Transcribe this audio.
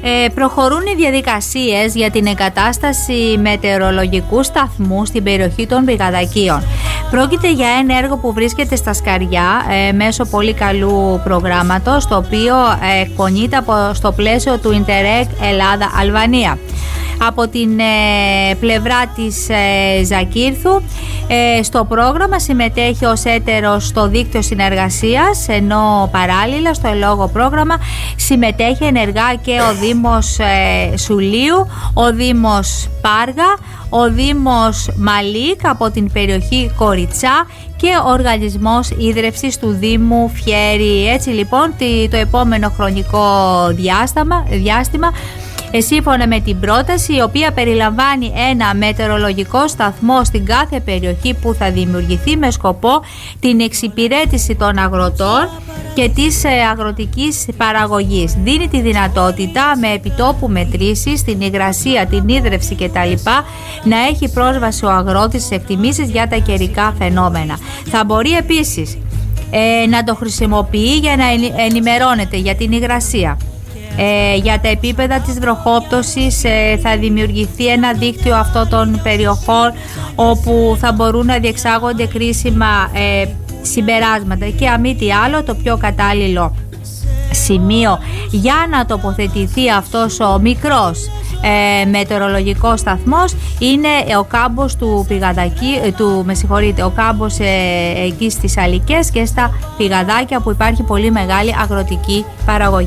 Προχωρούν οι διαδικασίες για την εγκατάσταση μετεωρολογικού σταθμού στην περιοχή των Πηγαδακίων. Πρόκειται για ένα έργο που βρίσκεται στα σκαριά μέσω πολύ καλού προγράμματος, το οποίο εκπονείται στο πλαίσιο του Interreg Ελλάδα-Αλβανία. Από την πλευρά της Ζακύρθου στο πρόγραμμα συμμετέχει ως έτερος στο δίκτυο συνεργασίας, ενώ παράλληλα στο ελόγω πρόγραμμα συμμετέχει ενεργά και ο Δήμος Σουλίου, ο Δήμος Πάργα, ο Δήμος Μαλίκ από την περιοχή Κοριτσά και ο Οργανισμός Ίδρευσης του Δήμου Φιέρι. Έτσι λοιπόν το επόμενο χρονικό διάστημα σύμφωνα με την πρόταση, η οποία περιλαμβάνει ένα μετεωρολογικό σταθμό στην κάθε περιοχή που θα δημιουργηθεί με σκοπό την εξυπηρέτηση των αγροτών και της αγροτικής παραγωγής. Δίνει τη δυνατότητα με επιτόπου μετρήσεις, την υγρασία, την ίδρυυση κτλ. Να έχει πρόσβαση ο αγρότης στις εκτιμήσεις για τα καιρικά φαινόμενα. Θα μπορεί επίσης να το χρησιμοποιεί για να ενημερώνεται για την υγρασία. Για τα επίπεδα της βροχόπτωσης θα δημιουργηθεί ένα δίκτυο αυτών των περιοχών όπου θα μπορούν να διεξάγονται κρίσιμα συμπεράσματα και αν μη τι άλλο, το πιο κατάλληλο σημείο για να τοποθετηθεί αυτός ο μικρός μετεωρολογικός σταθμός είναι ο κάμπος του ο κάμπος εκεί στις Αλικές και στα Πηγαδάκια, που υπάρχει πολύ μεγάλη αγροτική παραγωγή.